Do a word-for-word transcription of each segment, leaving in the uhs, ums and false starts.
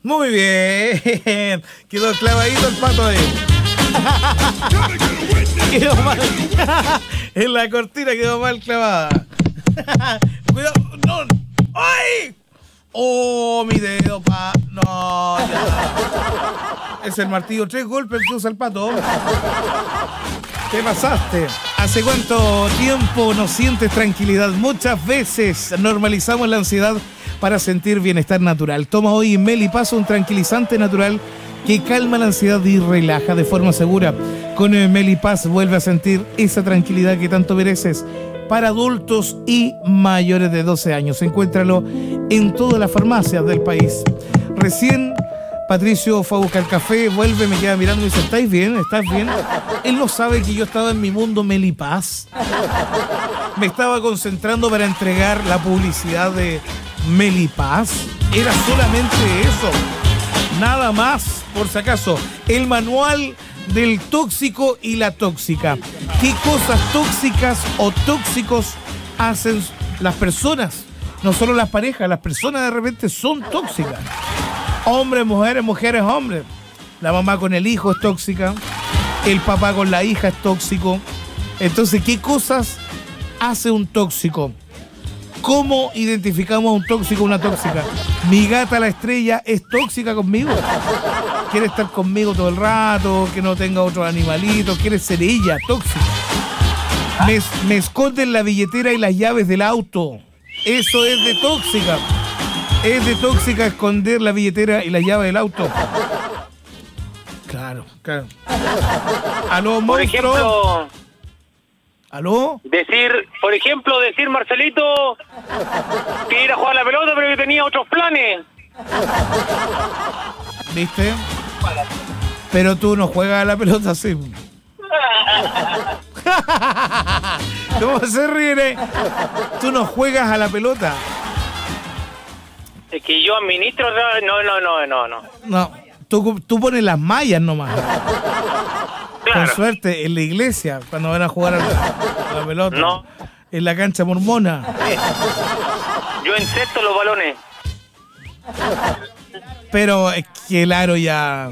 Muy bien. Quedó clavadito el pato ahí. Quedó mal. En la cortina quedó mal clavada. Cuidado. No. ¡Ay! Oh, mi dedo, pa. No, ya. Es el martillo. Tres golpes que usa el pato. ¿Qué pasaste? ¿Hace cuánto tiempo no sientes tranquilidad? Muchas veces normalizamos la ansiedad para sentir bienestar natural. Toma hoy Melipaz, un tranquilizante natural que calma la ansiedad y relaja de forma segura. Con Melipaz vuelve a sentir esa tranquilidad que tanto mereces. Para adultos y mayores de doce años. Encuéntralo en todas las farmacias del país. Recién Patricio fue a buscar café, vuelve, me queda mirando y dice, ¿estáis bien? ¿Estás bien? Él no sabe que yo estaba en mi mundo Melipaz. Me estaba concentrando para entregar la publicidad de Melipaz. Era solamente eso. Nada más, por si acaso. El manual del tóxico y la tóxica. ¿Qué cosas tóxicas o tóxicos hacen las personas? No solo las parejas, las personas de repente son tóxicas. Hombres, mujeres, mujeres, hombres. La mamá con el hijo es tóxica. El papá con la hija es tóxico. Entonces, ¿qué cosas hace un tóxico? ¿Cómo identificamos a un tóxico o una tóxica? Mi gata la estrella es tóxica conmigo. Quiere estar conmigo todo el rato, que no tenga otros animalitos, quiere ser ella, tóxica. Me, me esconden la billetera y las llaves del auto. Eso es de tóxica. Es de tóxica esconder la billetera y la llave del auto. Claro, claro. ¿Aló, monstruo? Por ejemplo... ¿Aló? Decir, por ejemplo, decir Marcelito que ir a jugar a la pelota, pero que tenía otros planes. ¿Viste? Pero tú no juegas a la pelota así. ¿Cómo se ríe? Tú no juegas a la pelota. Es que yo administro... No, no, no, no, no. No, tú, tú pones las mallas nomás. Claro. Con suerte, en la iglesia, cuando van a jugar a la, a la pelota. No. En la cancha mormona. Yo encesto los balones. Pero es que el aro ya...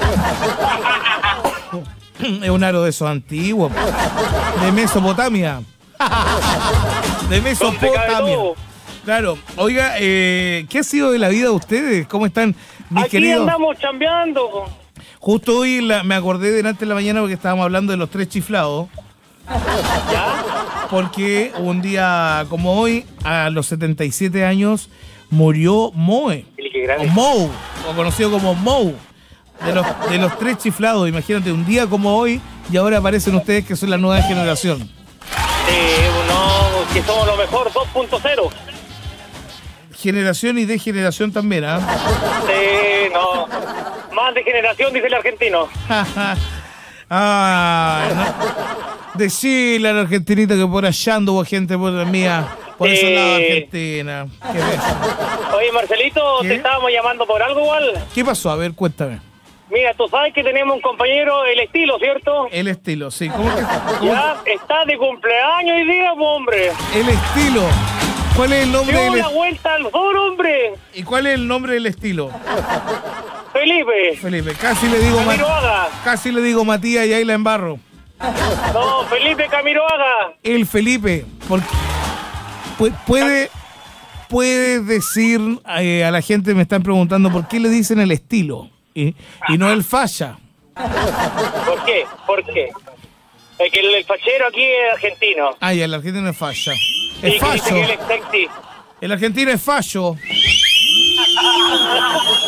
es un aro de esos antiguos. De Mesopotamia. De Mesopotamia. Claro. Oiga, eh, ¿qué ha sido de la vida de ustedes? ¿Cómo están, mis Aquí queridos? andamos chambeando. Justo hoy la, me acordé delante de la mañana porque estábamos hablando de los tres chiflados. ¿Ya? Porque un día como hoy, a los setenta y siete años, murió Moe. O Mou, o conocido como Mou. De los, de los tres chiflados. Imagínate, un día como hoy, y ahora aparecen ustedes que son la nueva generación. Eh, no, que somos lo mejor, dos punto cero. Generación y degeneración también, ¿ah? ¿eh? Sí, no. Más de generación, dice el argentino. Ah, no. Decirle al argentinito que por allá anduvo gente por la mía, por Sí. ese lado de Argentina. ¿Qué ves? Oye, Marcelito, ¿Qué? te estábamos llamando por algo igual. ¿Qué pasó? A ver, cuéntame. Mira, tú sabes que tenemos un compañero, el estilo, ¿cierto? El estilo, sí. ¿Cómo que, cómo? Ya está de cumpleaños hoy día, pues, hombre. El estilo. ¿Cuál es el nombre Dio del una vuelta al sur, hombre. ¿Y cuál es el nombre del estilo? Felipe. Felipe, casi le digo Ma- Camiroaga. casi le digo Matías y ahí la embarro. No, Felipe Camiroaga. El Felipe, porque pu- puede puede decir eh, a la gente, me están preguntando por qué le dicen el estilo y, y no el falla. ¿Por qué? ¿Por qué? Es que el, el fachero aquí es argentino. Ay, el argentino es falla. Y Es que dice fallo. que él es sexy. El argentino es fallo.